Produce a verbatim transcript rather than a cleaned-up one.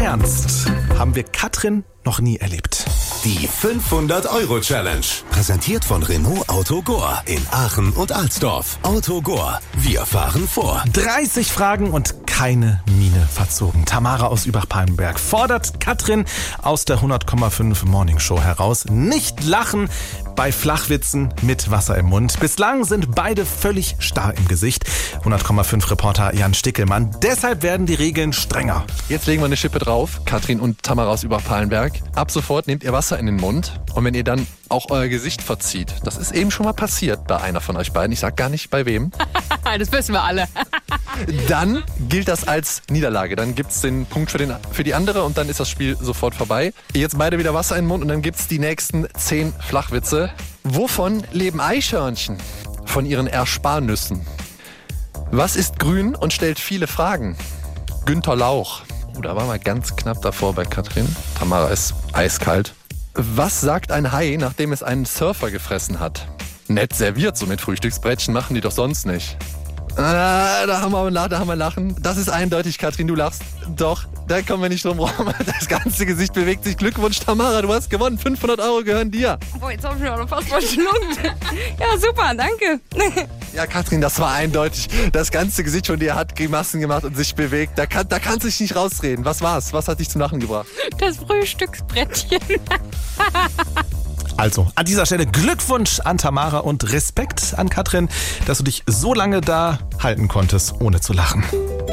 ernst haben wir Katrin noch nie erlebt. Die fünfhundert-Euro-Challenge. Präsentiert von Renault Autogor in Aachen und Alsdorf. Autogor, wir fahren vor. dreißig Fragen und keine Miene verzogen. Tamara aus Übach-Palenberg fordert Katrin aus der hundert Komma fünf Morning Show heraus. Nicht lachen bei Flachwitzen mit Wasser im Mund. Bislang sind beide völlig starr im Gesicht. hundert Komma fünf Reporter Jan Stickelmann. Deshalb werden die Regeln strenger. Jetzt legen wir eine Schippe drauf. Katrin und Tamara aus Übach-Palenberg. Ab sofort nehmt ihr Wasser in den Mund. Und wenn ihr dann auch euer Gesicht verzieht, das ist eben schon mal passiert bei einer von euch beiden. Ich sag gar nicht bei wem. Das wissen wir alle. Dann gilt das als Niederlage. Dann gibt's den Punkt für, den, für die andere und dann ist das Spiel sofort vorbei. Jetzt beide wieder Wasser in den Mund und dann gibt's die nächsten zehn Flachwitze. Wovon leben Eichhörnchen? Von ihren Ersparnüssen. Was ist grün und stellt viele Fragen? Günther Lauch. Oh, da waren wir ganz knapp davor bei Katrin. Tamara ist eiskalt. Was sagt ein Hai, nachdem es einen Surfer gefressen hat? Nett serviert, so mit Frühstücksbrettchen machen die doch sonst nicht. Ah, da haben wir, da haben wir Lachen. Das ist eindeutig, Katrin, du lachst. Doch, da kommen wir nicht drum rum. Das ganze Gesicht bewegt sich. Glückwunsch, Tamara, du hast gewonnen. fünfhundert Euro gehören dir. Boah, jetzt hab ich mir noch fast verschluckt. Ja, super, danke. Ja, Katrin, das war eindeutig. Das ganze Gesicht von dir hat Grimassen gemacht und sich bewegt. Da, kann, da kannst du dich nicht rausreden. Was war's? Was hat dich zum Lachen gebracht? Das Frühstücksbrettchen. Also, an dieser Stelle Glückwunsch an Tamara und Respekt an Katrin, dass du dich so lange da halten konntest, ohne zu lachen.